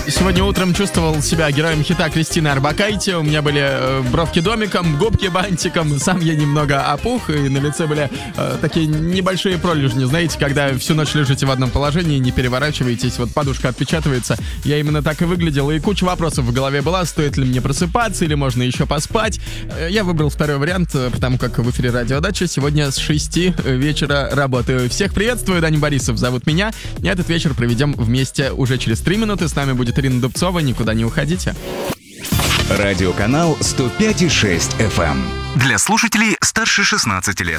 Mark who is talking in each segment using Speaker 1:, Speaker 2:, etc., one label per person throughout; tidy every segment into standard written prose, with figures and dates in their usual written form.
Speaker 1: Сегодня утром чувствовал себя героем хита Кристины Орбакайте. У меня были бровки домиком, губки бантиком. Сам я немного опух, и на лице были такие небольшие пролежни. Знаете, когда всю ночь лежите в одном положении, не переворачиваетесь, вот подушка отпечатывается. Я именно так и выглядел, и куча вопросов в голове была. Стоит ли мне просыпаться, или можно еще поспать? Я выбрал второй вариант, потому как в эфире «Радиодача» сегодня с 6 вечера работаю. Всех приветствую, Даня Борисов зовут меня. И этот вечер проведем вместе уже через 3 минуты. С нами будет Ирина Дубцова, никуда не уходите.
Speaker 2: Радиоканал 105,6 FM. Для слушателей старше 16 лет.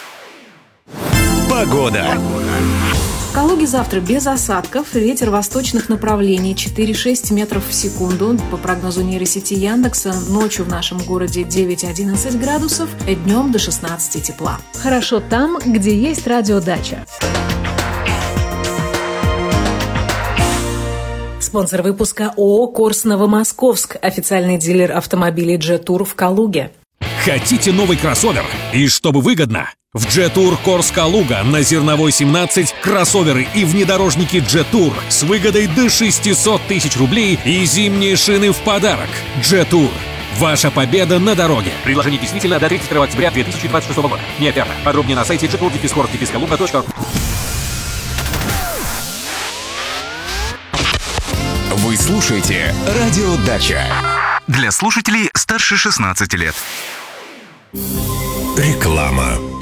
Speaker 2: Погода.
Speaker 3: В Калуге завтра без осадков, ветер восточных направлений 4-6 метров в секунду. По прогнозу нейросети Яндекса, ночью в нашем городе 9-11 градусов, днем до 16 тепла.
Speaker 4: Хорошо там, где есть радиодача.
Speaker 3: Спонсор выпуска ООО «Корс Новомосковск», официальный дилер автомобилей Jet-Tour в Калуге.
Speaker 5: Хотите новый кроссовер? И чтобы выгодно? В Jet-Tour Корс Калуга на Зерновой 17 кроссоверы и внедорожники Jet-Tour с выгодой до 600 тысяч рублей и зимние шины в подарок. Jet-Tour. Ваша победа на дороге.
Speaker 6: Предложение действительно до 31 октября 2026 года. Не оферта. Подробнее на сайте jetur-kors-kaluga.ru.
Speaker 2: Вы слушаете «Радиодача». Для слушателей старше 16 лет. Реклама.